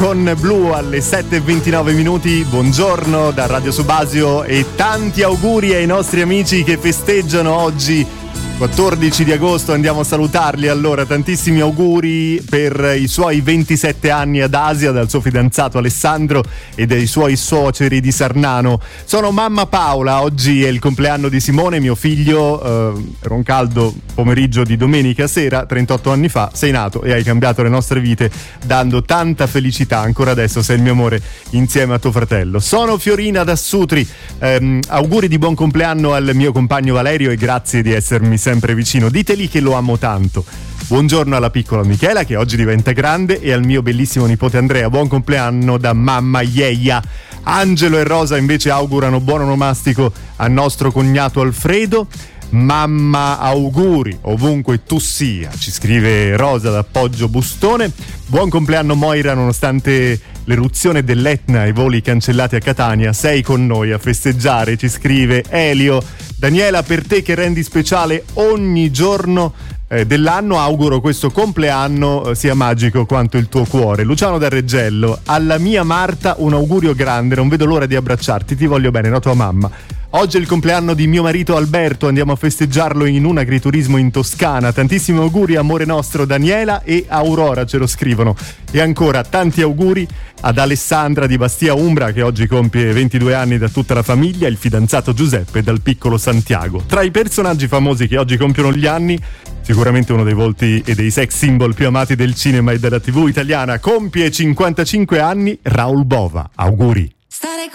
Con Blu alle 7:29 minuti. Buongiorno da Radio Subasio e tanti auguri ai nostri amici che festeggiano oggi 14 di agosto. Andiamo a salutarli allora. Tantissimi auguri per i suoi 27 anni ad Asia dal suo fidanzato Alessandro e dai suoi suoceri di Sarnano. Sono mamma Paola, oggi è il compleanno di Simone, mio figlio. Era un caldo pomeriggio di domenica sera, 38 anni fa sei nato e hai cambiato le nostre vite dando tanta felicità. Ancora adesso sei il mio amore insieme a tuo fratello. Sono Fiorina da Sutri. Auguri di buon compleanno al mio compagno Valerio e grazie di essermi sempre vicino. Diteli che lo amo tanto. Buongiorno alla piccola Michela che oggi diventa grande e al mio bellissimo nipote Andrea. Buon compleanno da mamma Ieia. Angelo e Rosa invece augurano buon onomastico al nostro cognato Alfredo. Mamma auguri ovunque tu sia, ci scrive Rosa da Poggio Bustone. Buon compleanno Moira, nonostante l'eruzione dell'Etna e i voli cancellati a Catania, sei con noi a festeggiare, ci scrive Elio. Daniela, per te che rendi speciale ogni giorno dell'anno, auguro questo compleanno sia magico quanto il tuo cuore. Luciano da Reggello, alla mia Marta un augurio grande, non vedo l'ora di abbracciarti, ti voglio bene, no tua mamma. Oggi è il compleanno di mio marito Alberto, andiamo a festeggiarlo in un agriturismo in Toscana. Tantissimi auguri amore nostro. Daniela e Aurora ce lo scrivono. E ancora tanti auguri ad Alessandra di Bastia Umbra che oggi compie 22 anni, da tutta la famiglia, il fidanzato Giuseppe e dal piccolo Santiago. Tra i personaggi famosi che oggi compiono gli anni, sicuramente uno dei volti e dei sex symbol più amati del cinema e della TV italiana, compie 55 anni Raoul Bova. Auguri.